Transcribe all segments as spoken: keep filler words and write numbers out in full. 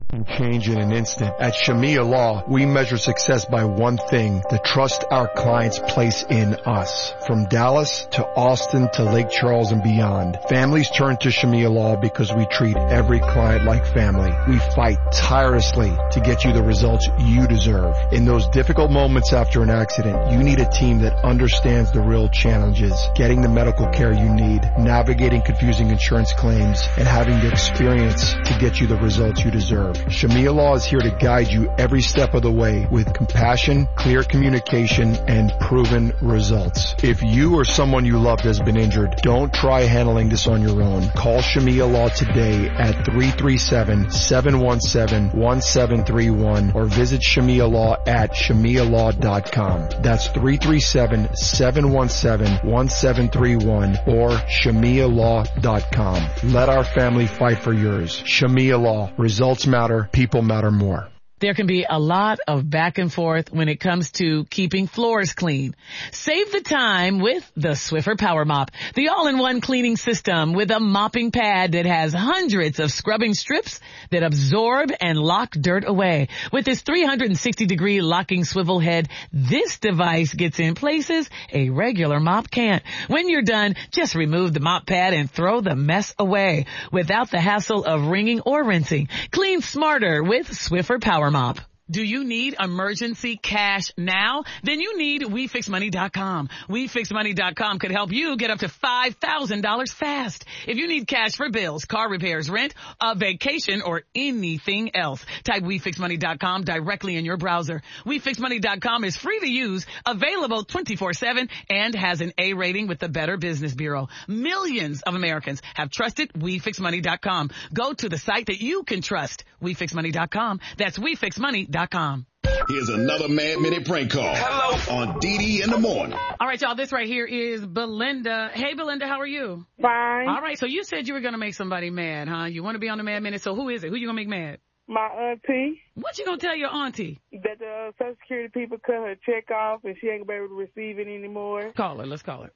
can change in an instant. At Shamia Law, we measure success by one thing, the trust our clients place in us. From Dallas to Austin to Lake Charles and beyond, families turn to Shamia Law because we treat every client like family. We fight tirelessly to get you the results you deserve. In those difficult moments after an accident, you need a team that understands the real challenges, getting the medical care you need, navigating confusing insurance claims, and having the experience to get you the results you deserve. Shamia Law is here to guide you every step of the way with compassion, clear communication, and proven results. If you or someone you loved has been injured, don't try handling this on your own. Call Shamia Law today at three three seven, seven one seven, one seven three one or visit Shamia Law at shamia law dot com. That's three three seven, seven one seven, one seven three one or shamia law dot com. Let our family fight for yours. Shamia Law. Results matter. People matter more. There can be a lot of back and forth when it comes to keeping floors clean. Save the time with the Swiffer Power Mop, the all-in-one cleaning system with a mopping pad that has hundreds of scrubbing strips that absorb and lock dirt away. With its three hundred sixty degree locking swivel head, this device gets in places a regular mop can't. When you're done, just remove the mop pad and throw the mess away without the hassle of wringing or rinsing. Clean smarter with Swiffer Power Mop. Do you need emergency cash now? Then you need we fix money dot com. we fix money dot com could help you get up to five thousand dollars fast. If you need cash for bills, car repairs, rent, a vacation, or anything else, type we fix money dot com directly in your browser. we fix money dot com is free to use, available twenty-four seven, and has an A rating with the Better Business Bureau. Millions of Americans have trusted we fix money dot com. Go to the site that you can trust, we fix money dot com. That's we fix money dot com. Here's another Mad Minute prank call. Hello. On D D in the morning. All right, y'all, this right here is Belinda. Hey, Belinda, how are you? Fine. All right, so you said you were going to make somebody mad, huh? You want to be on the Mad Minute, so who is it? Who you going to make mad? My auntie. What you going to tell your auntie? That the uh, Social Security people cut her check off and she ain't going to be able to receive it anymore. Call her. Let's call her.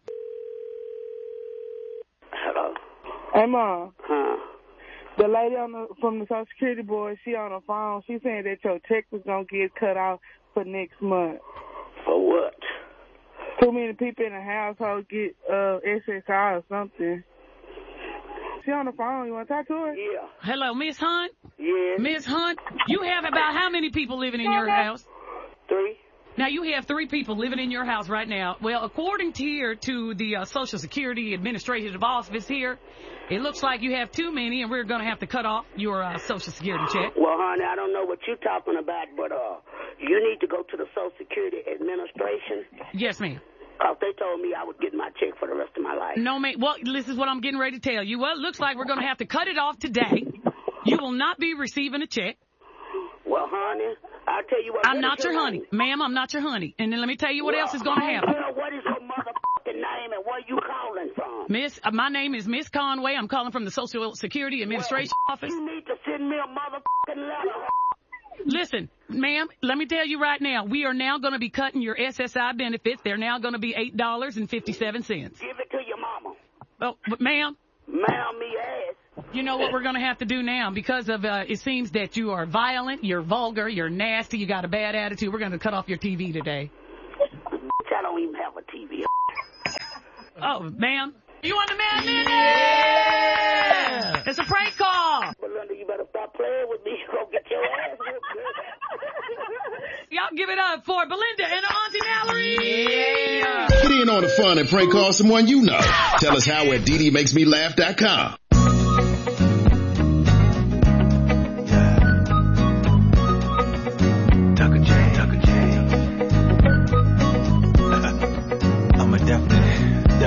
Hello. Hey, Mom. Huh? The lady on the, from the Social Security board, she on the phone. She saying that your check was going to get cut off for next month. For what? Too many people in the household get uh, S S I or something. She on the phone. You want to talk to her? Yeah. Hello, Miss Hunt? Yes. Miss Hunt, you have about how many people living in your house? Three. Now, you have three people living in your house right now. Well, according to here to the uh, Social Security Administrative Office here, it looks like you have too many, and we're going to have to cut off your uh, Social Security check. Well, honey, I don't know what you're talking about, but uh, you need to go to the Social Security Administration. Yes, ma'am. Because they told me I would get my check for the rest of my life. No, ma'am. Well, this is what I'm getting ready to tell you. Well, it looks like we're going to have to cut it off today. You will not be receiving a check. Well, honey, I'll tell you what. I'm not your honey. Ma'am, I'm not your honey. And then let me tell you what well, else is going to happen. Girl, what is your motherfucking name and where you calling from? Miss, uh, my name is Miss Conway. I'm calling from the Social Security Administration well, Office. You need to send me a motherfucking letter. Listen, ma'am, let me tell you right now, we are now going to be cutting your S S I benefits. They're now going to be eight dollars and fifty-seven cents. Give it to your mama. Oh, but ma'am. Ma'am, me ass. You know what we're going to have to do now because of uh, it seems that you are violent, you're vulgar, you're nasty, you got a bad attitude. We're going to cut off your T V today. I don't even have a T V. Oh, ma'am. You want the Mad Minute? Yeah! It's a prank call. Belinda, you better stop playing with me. You're going to get your ass whipped. Y'all give it up for Belinda and Auntie Mallory. Yeah. Get in on the fun and prank call someone you know. Tell us how at D D makes me laugh dot com.